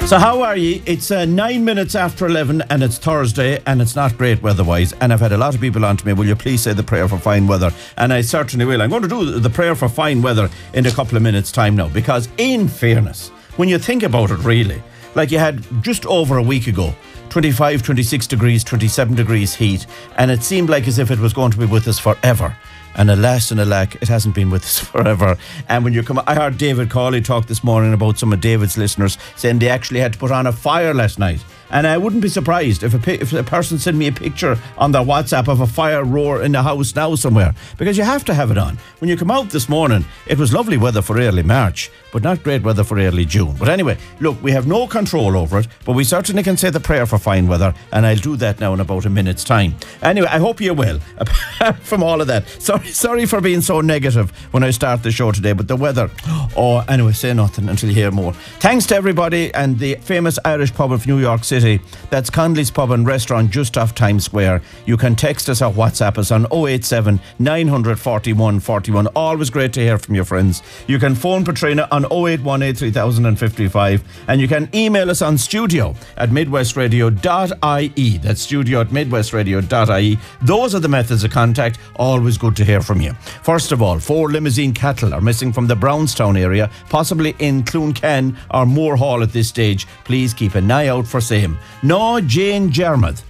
So how are ye? It's 9 minutes after 11 and it's Thursday and it's not great weather-wise, and I've had a lot of people on to me, will you please say the prayer for fine weather? And I certainly will. I'm going to do the prayer for fine weather in a couple of minutes' time now, because in fairness, when you think about it really, like you had just over a week ago, 25, 26 degrees, 27 degrees heat, and it seemed like as if it was going to be with us forever. And alas and alack, it hasn't been with us forever. And when you come, I heard David Cawley talk this morning about some of David's listeners saying they actually had to put on a fire last night. And I wouldn't be surprised if a person sent me a picture on their WhatsApp of a fire roar in the house now somewhere, because you have to have it on. When you come out this morning, it was lovely weather for early March, but not great weather for early June. But anyway, look, we have no control over it, but we certainly can say the prayer for fine weather, and I'll do that now in about a minute's time. Anyway, I hope you're well, apart from all of that. Sorry for being so negative when I start the show today, but the weather. Oh, anyway, say nothing until you hear more. Thanks to everybody and the famous Irish pub of New York City. That's Conley's Pub and Restaurant just off Times Square. You can text us or WhatsApp us on 087 941 41. Always great to hear from your friends. You can phone Patrina on 0818 3055, and you can email us on studio@midwestradio.ie. That's studio@midwestradio.ie. Those are the methods of contact. Always good to hear from you. First of all, 4 limousine cattle are missing from the Brownstown area, possibly in Cloncan or Moore Hall at this stage. Please keep an eye out for same. No Jane Jarmuth.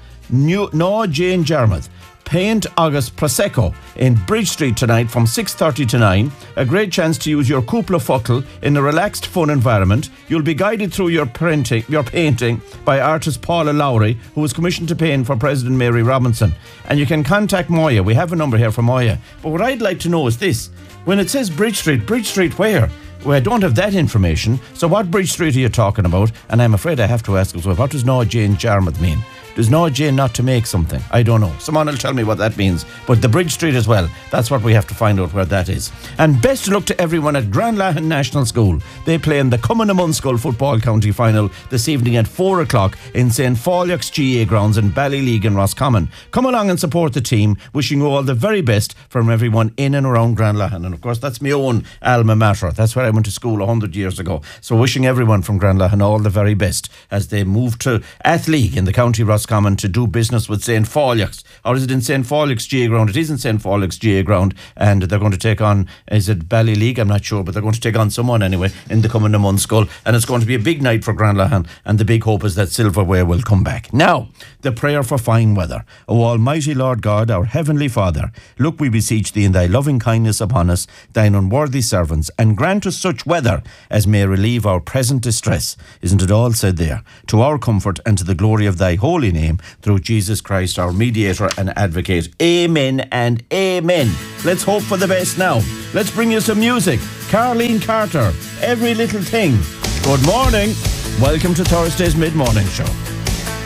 Paint August Prosecco in Bridge Street tonight from 6:30 to 9. A great chance to use your Cúpla Focal in a relaxed, fun environment. You'll be guided through your painting by artist Paula Lowry, who was commissioned to paint for President Mary Robinson. And you can contact Moya. We have a number here for Moya. But what I'd like to know is this. When it says Bridge Street where? Well, I don't have that information. So what Bridge Street are you talking about? And I'm afraid I have to ask as well, what does No Jane Jarmuth mean? Does No Jane not to make something? I don't know. Someone will tell me what that means. But the Bridge Street as well, that's what we have to find out where that is. And best of luck to everyone at Granlahan National School. They play in the Cumann na mBunscoil Football County Final this evening at 4 o'clock in St. Fáileach's GA grounds in Ballyleague in Roscommon. Come along and support the team. Wishing you all the very best from everyone in and around Granlahan. And of course, that's my own alma mater. That's where I went to school 100 years ago. So wishing everyone from Granlahan all the very best as they move to Athleague in the County Roscommon to do business with St. Fáileach's. Or is it in St. Fáileach's GA ground? It is in St. Fáileach's GA ground, and they're going to take on, is it Ballyleague? I'm not sure, but they're going to take on someone anyway in the Cumann na mBunscoil, and it's going to be a big night for Granlahan, and the big hope is that silverware will come back. Now, the prayer for fine weather. O Almighty Lord God, our Heavenly Father, look, we beseech Thee in Thy loving kindness upon us, Thine unworthy servants, and grant us such weather as may relieve our present distress. Isn't it all said there? To our comfort and to the glory of Thy holy name, through Jesus Christ, our mediator and advocate. Amen and amen. Let's hope for the best now. Let's bring you some music. Carleen Carter, Every Little Thing. Good morning. Welcome to Thursday's Mid-Morning Show.